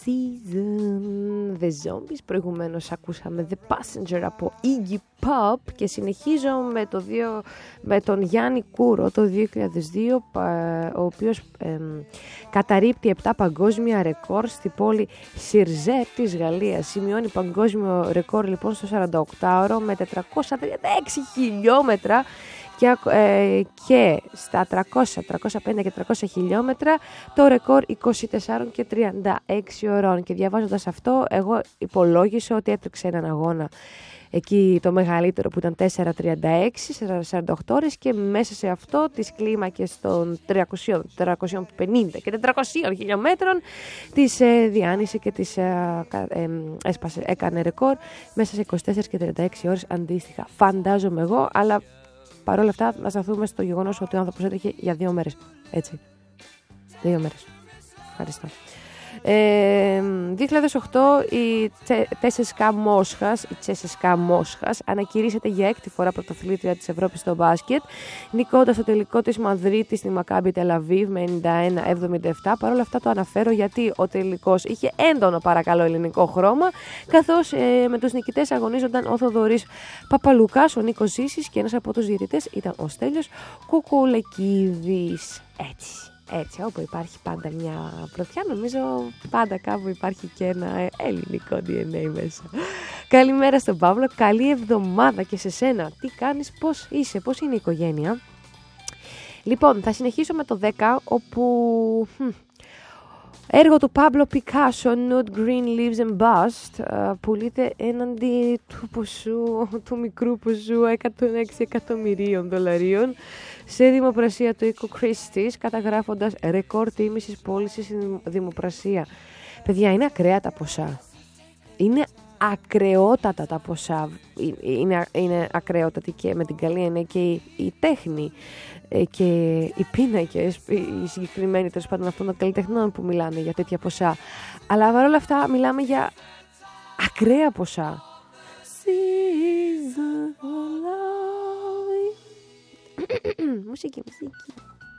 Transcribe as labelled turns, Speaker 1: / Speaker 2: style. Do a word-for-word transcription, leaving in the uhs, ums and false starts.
Speaker 1: Season, The Zombies. Προηγουμένως ακούσαμε The Passenger από Iggy Pop και συνεχίζω με, το δύο, με τον Γιάννη Κούρο το δύο χιλιάδες δύο, ο οποίος ε, καταρρίπτει επτά παγκόσμια ρεκόρ στη πόλη Σιρζέ της Γαλλίας. Σημειώνει παγκόσμιο ρεκόρ λοιπόν στο σαρανταοκτάωρο με τετρακόσια τριάντα έξι χιλιόμετρα και, ε, και στα τριακόσια, τριακόσια πενήντα και τριακόσια χιλιόμετρα το ρεκόρ είκοσι τέσσερα και τριάντα έξι ωρών. Και διαβάζοντας αυτό, εγώ υπολόγισα ότι έτρεξε έναν αγώνα εκεί το μεγαλύτερο που ήταν τέσσερα τριάντα έξι, σαράντα οκτώ ώρες, και μέσα σε αυτό τις κλίμακες των τριακόσια, τριακόσια πενήντα και τετρακόσια χιλιόμετρων τις ε, διάνυσε και τις ε, ε, έσπασε, έκανε ρεκόρ μέσα σε είκοσι τέσσερα και τριάντα έξι ώρες αντίστοιχα. Φαντάζομαι εγώ, αλλά παρ' όλα αυτά να σταθούμε στο γεγονός ότι ο άνθρωπος έτρεχε για δύο μέρες. Έτσι. Δύο μέρες. Ευχαριστώ. Ε, δύο χιλιάδες οκτώ η Τσέσσεκα Μόσχας, η Τσέσσεκα Μόσχας ανακηρύσσεται για έκτη φορά πρωταθλήτρια της Ευρώπης στο μπάσκετ, νικώντας το τελικό της Μαδρίτης στη Μακάμπι Τελαβίβ με ενενήντα ένα εβδομήντα επτά. Παρ' όλα αυτά το αναφέρω γιατί ο τελικός είχε έντονο παρακαλώ ελληνικό χρώμα, καθώς ε, με τους νικητές αγωνίζονταν ο Θοδωρής Παπαλουκάς, ο Νίκος Ζήσης και ένας από τους διαιτητές ήταν ο Στέλιος Κουκουλεκίδης. Έτσι. Έτσι, όπου υπάρχει πάντα μια πρωτιά, νομίζω πάντα κάπου υπάρχει και ένα ελληνικό ντι εν έι μέσα. Καλημέρα στον Παύλο, καλή εβδομάδα και σε σένα. Τι κάνεις, πώς είσαι, πώς είναι η οικογένεια? Λοιπόν, θα συνεχίσω με το δέκα, όπου hm, έργο του Παύλο Πικάσο, Nude Green Leaves and Bust, uh, πουλείται έναντι του ποσού, του μικρού ποσού εκατόν έξι εκατομμυρίων δολαρίων σε δημοπρασία του οίκου Christie's, καταγράφοντας ρεκόρ τίμησης πώλησης στη δημοπρασία. Παιδιά, είναι ακραία τα ποσά. Είναι ακρεότατα τα ποσά. Είναι, είναι ακρεότατη και με την καλή έννοια και η, η τέχνη και οι πίνακες, οι συγκεκριμένοι τέλος πάντων αυτών των καλλιτεχνών που μιλάνε για τέτοια ποσά. Αλλά παρόλα αυτά μιλάμε για ακραία ποσά. Μουσική, μουσική.